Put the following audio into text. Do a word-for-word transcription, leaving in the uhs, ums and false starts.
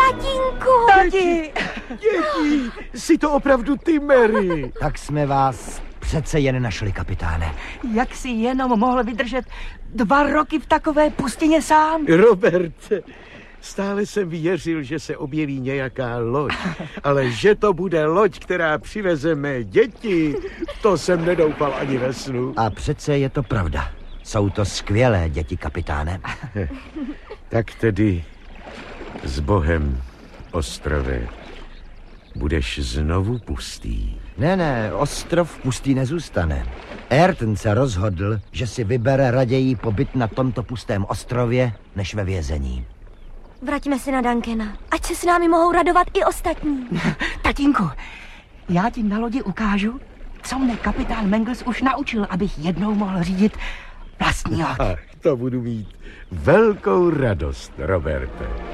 Tatínku! Tati! Děti, jsi to opravdu ty, Mary. Tak jsme vás přece jen našli, kapitáne. Jak jsi jenom mohl vydržet dva roky v takové pustině sám? Roberte, stále jsem věřil, že se objeví nějaká loď, ale že to bude loď, která přiveze mé děti, to jsem nedoufal ani ve snu. A přece je to pravda. Jsou to skvělé děti, kapitáne. Tak tedy s Bohem, ostrove, budeš znovu pustý. Ne, ne, ostrov pustý nezůstane. Ayrton se rozhodl, že si vybere raději pobyt na tomto pustém ostrově, než ve vězení. Vraťme se na Duncana, ať se s námi mohou radovat i ostatní. Tatínku, já ti na lodi ukážu, co mne kapitán Mangles už naučil, abych jednou mohl řídit vlastní loď. Ach, to budu mít velkou radost, Roberte.